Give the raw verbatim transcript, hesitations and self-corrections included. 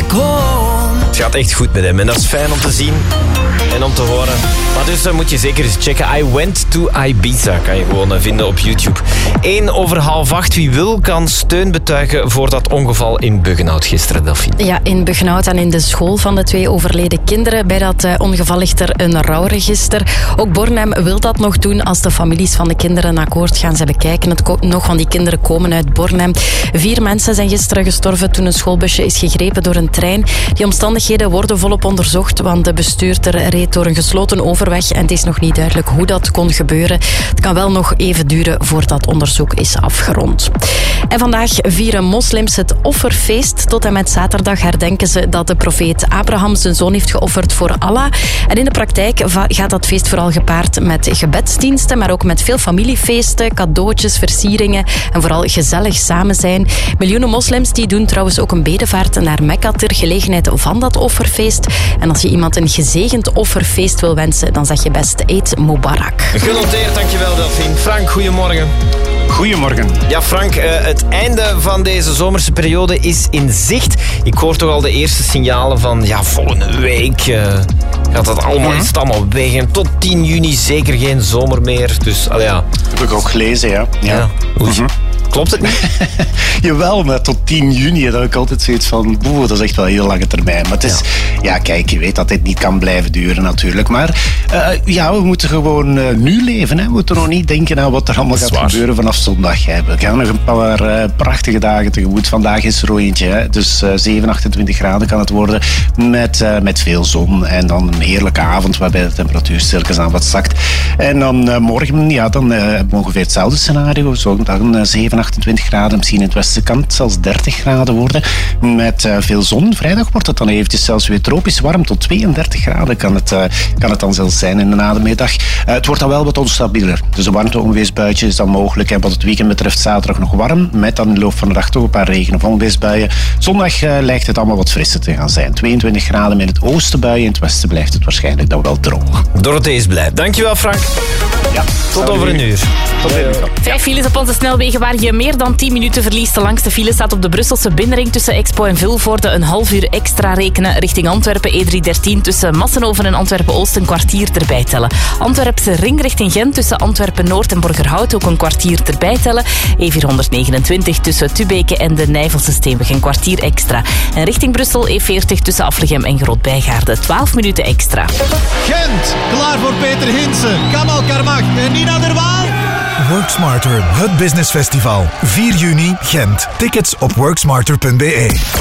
back home. Het gaat echt goed met hem en dat is fijn om te zien en om te horen. Maar dus uh, moet je zeker eens checken. I Went to Ibiza kan je gewoon uh, vinden op YouTube. Eén over half acht. Wie wil kan steun betuigen voor dat ongeval in Buggenhout gisteren, Delphine. Ja, in Buggenhout en in de school van de twee overleden kinderen. Bij dat uh, ongeval ligt er een rouwregister. Ook Bornem wil dat nog doen als de families van de kinderen een akkoord gaan. Ze bekijken het ko- nog, want die kinderen komen uit Bornem. Vier mensen zijn gisteren gestorven toen een schoolbusje is gegrepen door een trein. Die omstandigheden worden volop onderzocht, want de bestuurder reed door een gesloten overweg en het is nog niet duidelijk hoe dat kon gebeuren. Het kan wel nog even duren voordat onderzoek is afgerond. En vandaag vieren moslims het offerfeest. Tot en met zaterdag herdenken ze dat de profeet Abraham zijn zoon heeft geofferd voor Allah. En in de praktijk gaat dat feest vooral gepaard met gebedsdiensten, maar ook met veel familiefeesten, cadeautjes, versieringen en vooral gezellig samen zijn. Miljoenen moslims die doen trouwens ook een bedevaart naar Mekka ter gelegenheid van dat offerfeest. En als je iemand een gezegend offerfeest wil wensen, dan zeg je best Eid Mubarak. Genoteerd, dankjewel Delphine. Frank, goedemorgen. Goedemorgen. Ja, Frank, uh, het einde van deze zomerse periode is in zicht. Ik hoor toch al de eerste signalen van, ja, volgende week uh, gaat dat allemaal, is het allemaal weg. En tot tien juni zeker geen zomer meer. Dus, al ja. Dat heb ik ook gelezen, ja. ja. ja. Hoe mm-hmm. Klopt het niet? Jawel, maar tot tien juni heb ik altijd zoiets van, boe, dat is echt wel een heel lange termijn. Maar het is, ja. ja, kijk, je weet dat dit niet kan blijven duren natuurlijk. Maar uh, ja, we moeten gewoon uh, nu leven. Hè. We moeten nog niet denken aan wat er allemaal gaat waar. gebeuren vanaf zondag. Hè. We gaan nog een paar uh, prachtige dagen tegemoet. Vandaag is er eentje, hè. Dus uh, zeven, achtentwintig graden kan het worden. Met, uh, met veel zon en dan een heerlijke avond waarbij de temperatuur stilletjes aan wat zakt. En dan uh, morgen, ja, dan uh, hebben we ongeveer hetzelfde scenario. Zo dan uh, zeven, achtentwintig graden, misschien in het westen kan het zelfs dertig graden worden. Met uh, veel zon. Vrijdag wordt het dan eventjes zelfs weer tropisch warm. Tot tweeëndertig graden kan het, uh, kan het dan zelfs zijn in de namiddag. Uh, het wordt dan wel wat onstabieler. Dus een warmte-onweersbuitje is dan mogelijk. En wat het weekend betreft zaterdag nog warm. Met dan in de loop van de dag toch een paar regen- of onweersbuien. Zondag uh, lijkt het allemaal wat frisser te gaan zijn. tweeëntwintig graden in het oosten buien. In het westen blijft het waarschijnlijk dan wel droog. Dorothee is blij. Dankjewel, Frank. Ja, tot over een uur. Tot over een uur. Vijf files op onze snelwegen waar je meer dan tien minuten verliest. De langste file staat op de Brusselse binnenring tussen Expo en Vilvoorde. Een half uur extra rekenen richting Antwerpen. E driehonderddertien tussen Massenhoven en Antwerpen-Oost een kwartier erbij tellen. Antwerpse ring richting Gent tussen Antwerpen-Noord en Borgerhout ook een kwartier erbij tellen. E vierhonderdnegenentwintig tussen Tubeke en de Nijvelse Steenweg een kwartier extra. En richting Brussel E veertig tussen Aflegem en Groot-Bijgaarde twaalf minuten extra. Gent, klaar voor Peter Hinsen, Kamal Karmach en Nina der Waal. Work Smarter, het business festival. vier juni, Gent. Tickets op worksmarter punt be.